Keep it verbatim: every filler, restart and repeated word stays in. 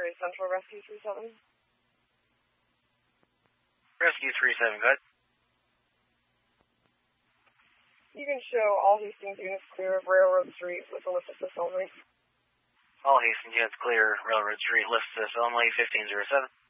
is Central Rescue three seven. Rescue three seven, go ahead. You can show all Hastings units clear of Railroad Street with a lift assist only. All Hastings units clear, Railroad Street, lift assist only, fifteen zero seven.